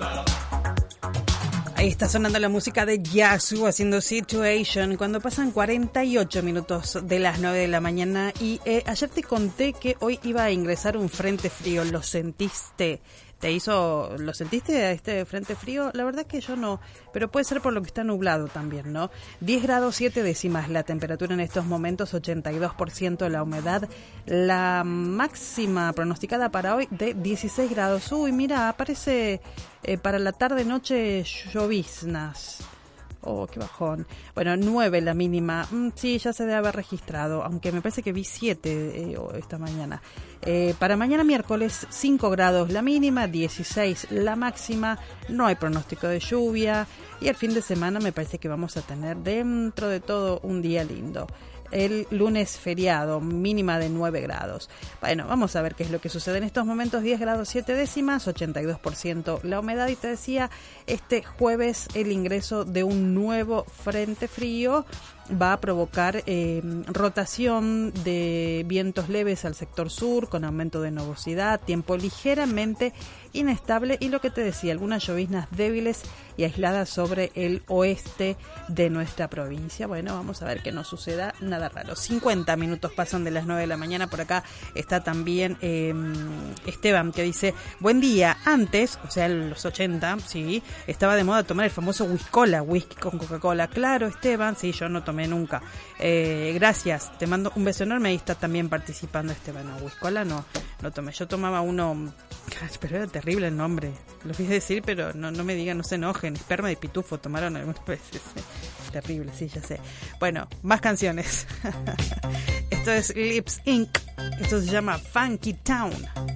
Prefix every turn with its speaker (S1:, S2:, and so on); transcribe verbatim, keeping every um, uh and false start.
S1: Ahí está sonando la música de Yazoo haciendo Situation cuando pasan cuarenta y ocho minutos de las nueve de la mañana. Y eh, ayer te conté que hoy iba a ingresar un frente frío. ¿Lo sentiste? ¿Te hizo, lo sentiste a este frente frío? La verdad que yo no, pero puede ser por lo que está nublado también, ¿no? diez grados siete décimas la temperatura en estos momentos, ochenta y dos por ciento la humedad, la máxima pronosticada para hoy de dieciséis grados. Uy, mira, aparece eh, para la tarde-noche lloviznas. Oh, qué bajón. Bueno, nueve la mínima. Mm, sí, ya se debe haber registrado, aunque me parece que vi siete eh, esta mañana. Eh, para mañana miércoles, cinco grados la mínima, dieciséis la máxima. No hay pronóstico de lluvia. Y el fin de semana me parece que vamos a tener dentro de todo un día lindo. El lunes feriado, mínima de nueve grados. Bueno, vamos a ver qué es lo que sucede en estos momentos. diez grados siete décimas, ochenta y dos por ciento la humedad. Y te decía, este jueves el ingreso de un nuevo frente frío va a provocar eh, rotación de vientos leves al sector sur con aumento de nubosidad, tiempo ligeramente inestable y lo que te decía, algunas lloviznas débiles y aisladas sobre el oeste de nuestra provincia. Bueno, vamos a ver que no suceda nada raro. cincuenta minutos pasan de las nueve de la mañana. Por acá está también eh, Esteban, que dice: buen día. Antes, o sea, en los ochenta, sí, estaba de moda tomar el famoso Whiskola, whisky con Coca-Cola. Claro, Esteban, sí, yo no tomé nunca. Eh, gracias, te mando un beso enorme. Ahí está también participando Esteban. No, Whiskola no, no tomé. Yo tomaba uno, pero era terrible el nombre. Lo quise decir, pero no, no me digan, no se enojen. Esperma de pitufo tomaron algunas veces. Terrible, sí, ya sé. Bueno, más canciones. Esto es Lips incorporated. Esto se llama Funky Town.